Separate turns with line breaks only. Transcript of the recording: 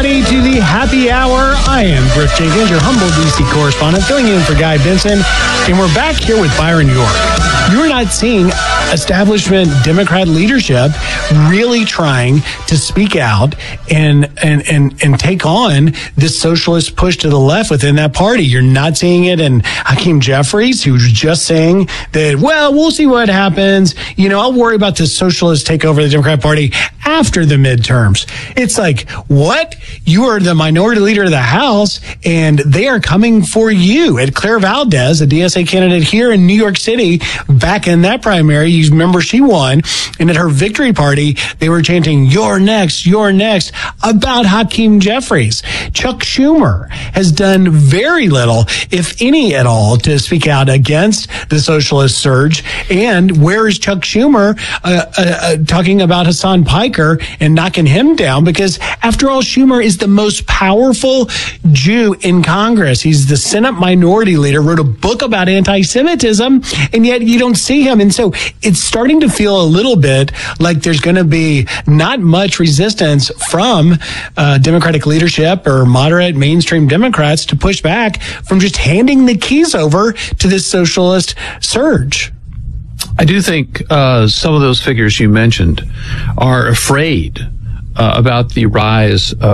everybody, to the happy hour. I am Griff Jenkins, your humble D.C. correspondent, filling in for Guy Benson, and we're back here with Byron York. You're not seeing establishment Democrat leadership really trying to speak out and take on this socialist push to the left within that party. You're not seeing it in Hakeem Jeffries, who was just saying that, well, we'll see what happens. You know, I'll worry about the socialist takeover of the Democrat Party after the midterms. It's like, what? You are the minority leader of the House, and they are coming for you. At Claire Valdez, a DSA candidate here in New York City, back in that primary, you remember she won, and at her victory party, they were chanting, you're next, about Hakeem Jeffries. Chuck Schumer has done very little, if any at all, to speak out against the socialist surge. And where is Chuck Schumer talking about Hassan Piker and knocking him down? Because after all, Schumer is the most powerful Jew in Congress. He's the Senate minority leader, wrote a book about anti-Semitism, and yet you don't see him. And so it's starting to feel a little bit like there's going to be not much resistance from Democratic leadership or moderate mainstream Democrats to push back from just handing the keys over to this socialist surge.
I do think some of those figures you mentioned are afraid about the rise of